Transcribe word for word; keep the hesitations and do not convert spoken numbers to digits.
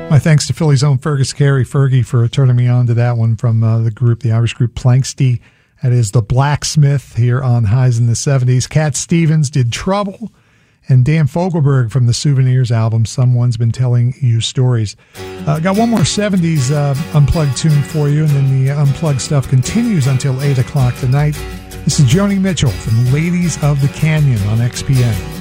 My thanks to Philly's own Fergus Carey, Fergie, for turning me on to that one from uh, the group, the Irish group Planxty. That is The Blacksmith here on Highs in the seventies. Cat Stevens did Trouble. And Dan Fogelberg from the Souvenirs album, Someone's Been Telling You Stories. Uh, got one more seventies uh, Unplugged tune for you, and then the Unplugged stuff continues until eight o'clock tonight. This is Joni Mitchell from Ladies of the Canyon on X P N.